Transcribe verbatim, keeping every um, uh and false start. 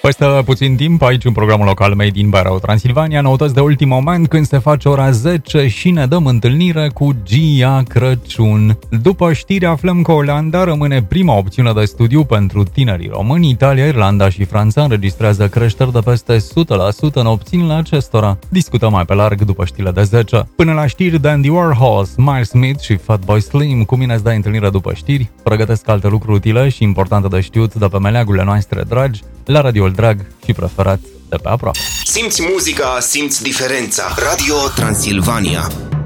Peste puțin timp, aici în programul local Made in Radio Transilvania, noutăți de ultim moment când se face ora zece și ne dăm întâlnire cu Gia Crăciun. După știri aflăm că Olanda rămâne prima opțiune de studiu pentru tinerii români. Italia, Irlanda și Franța înregistrează creșteri de peste o sută la sută în opțiunile acestora. Discutăm mai pe larg după știrile de zece. Până la știri, Dandy Warhol, Miles Smith și Fatboy Slim. Cu mine îți dai întâlnire după știri. Pregătesc alte lucruri utile și importante de știut de pe meleagurile noastre dragi, la radioul drag și preferat de pe aproape. Simți muzica, simți diferența. Radio Transilvania.